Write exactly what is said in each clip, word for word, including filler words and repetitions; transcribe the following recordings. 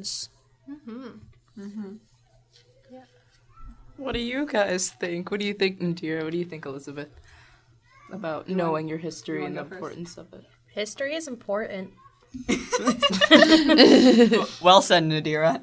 lessons. Mm-hmm. Mm-hmm. Yeah. What do you guys think? What do you think, Nadira? What do you think, Elizabeth? About you knowing want, your history and the importance first? of it. History is important. Well said, Nadira.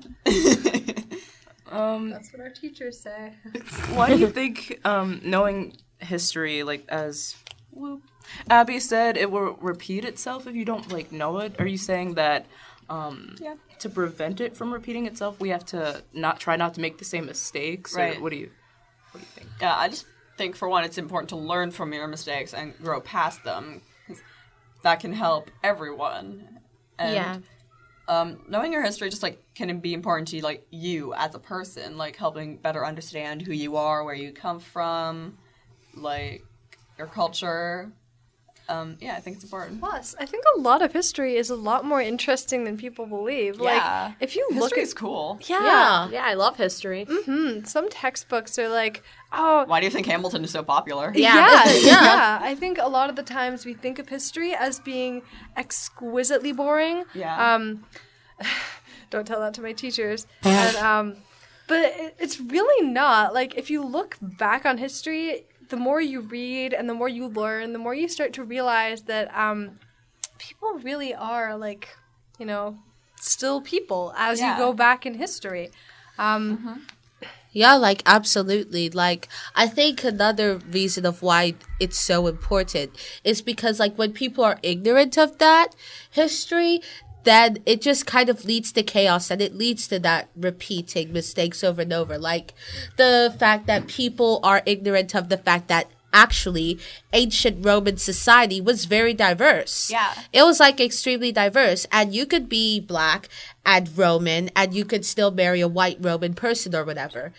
um, That's what our teachers say. Why do you think um, knowing history, like as whoop, Abby said, it will repeat itself if you don't like know it? Are you saying that um, yeah. to prevent it from repeating itself, we have to not try not to make the same mistakes? Right. Or what do you what do you think? Yeah, I just think for one, it's important to learn from your mistakes and grow past them. That can help everyone. And, yeah. Um, knowing your history just like can be important to like you as a person, like helping better understand who you are, where you come from, like your culture. Um, yeah, I think it's important. Plus, I think a lot of history is a lot more interesting than people believe. Yeah. Like, if you history look at is cool. Yeah. yeah, yeah, I love history. Mm-hmm. Some textbooks are like, oh, why do you think Hamilton is so popular? Yeah. Yeah, yeah. yeah. I think a lot of the times we think of history as being exquisitely boring. Yeah. Um, don't tell that to my teachers. and, um, but it, it's really not. Like, if you look back on history, the more you read and the more you learn, the more you start to realize that um, people really are, like, you know, still people as Yeah. you go back in history. Um, mm-hmm. Yeah, like, absolutely. Like, I think another reason of why it's so important is because, like, when people are ignorant of that history, then it just kind of leads to chaos and it leads to that repeating mistakes over and over. Like, the fact that people are ignorant of the fact that actually ancient Roman society was very diverse. Yeah. It was like extremely diverse, and you could be black and Roman and you could still marry a white Roman person or whatever.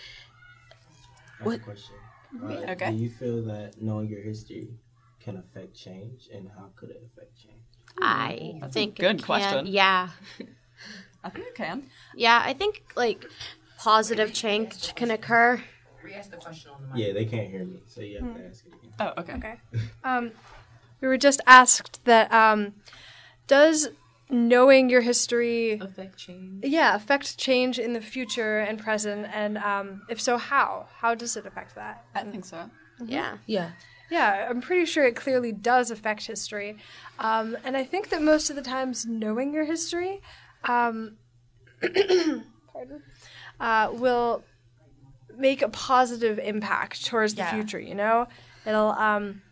I have a question. Uh, Okay. Do you feel that knowing your history can affect change, and how could it affect change? I That's think a good it can. question. Yeah. I think it can. Yeah, I think like positive change can occur. Re-ask the question on the mic. Yeah, they can't hear me, so you have to ask it again. Oh, okay. Okay. Um, we were just asked that um, does knowing your history Affect change. yeah affect change in the future and present, and um, if so, how? How does it affect that? I think so. Yeah. Yeah. Yeah, I'm pretty sure it clearly does affect history, um, and I think that most of the times knowing your history, um, pardon, uh, will make a positive impact towards the Yeah. future. You know, it'll um,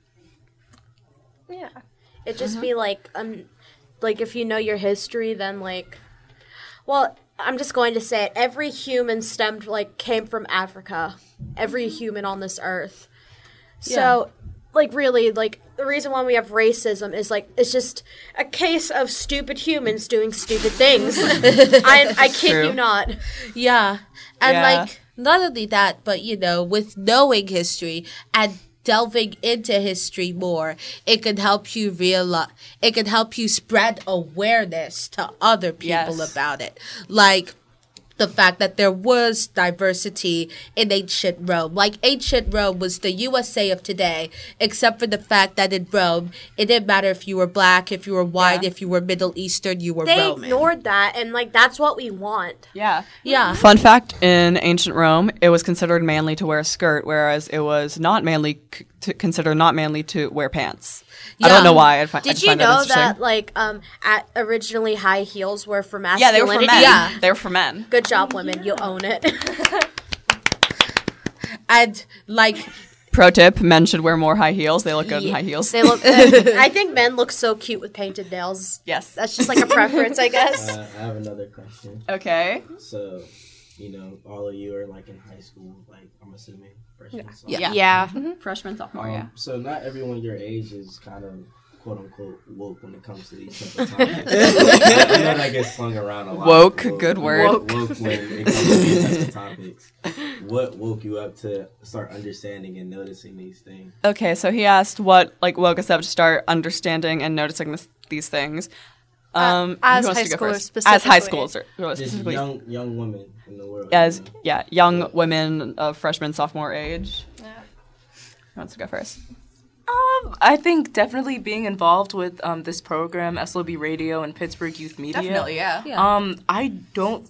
yeah. It just be like um like if you know your history, then like well, I'm just going to say it, every human stemmed like came from Africa. Every human on this earth. So like really like the reason why we have racism is like it's just a case of stupid humans doing stupid things. I I kid True. you not. Yeah. And Yeah. like not only that, but you know, with knowing history and delving into history more, it can help you realize, it can help you spread awareness to other people Yes. about it. Like the fact that there was diversity in ancient Rome. Like ancient Rome was the U S A of today, except for the fact that in Rome, it didn't matter if you were black, if you were white, Yeah. if you were Middle Eastern, you were They Roman. ignored that, and like that's what we want. Yeah. Yeah. Fun fact, in ancient Rome, it was considered manly to wear a skirt, whereas it was not manly c- to consider not manly to wear pants. I Yeah. don't know why. I, fi- I Did just you find that know interesting. that like um at originally high heels were for Yeah, they were masculinity? for men. Yeah. They were for men. Good job, women. You own it. And like Pro tip, men should wear more high heels. They look good in Yeah. high heels. They look. I think men look so cute with painted nails. Yes. That's just like a preference, I guess. Uh, I have another question. Okay. So, you know, all of you are like in high school, like I'm assuming freshmen. sophomore. Yeah. yeah. Freshman, sophomore, Um, yeah. So not everyone your age is kind of quote unquote woke when it comes to these type of topics. I know that gets slung around a lot. Woke, good word. Woke, woke when it comes to these types of topics. What woke you up to start understanding and noticing these things? Okay, so he asked what like woke us up to start understanding and noticing this, these things. Um, as who wants high to go schoolers first? As high specifically. schools, or, Just specifically. young young women in the world. As you know? yeah, young women of freshman, sophomore age. Yeah. Who wants to go first? Um, I think definitely being involved with um, this program, S L B Radio and Pittsburgh Youth Media. yeah. Yeah. Um, I don't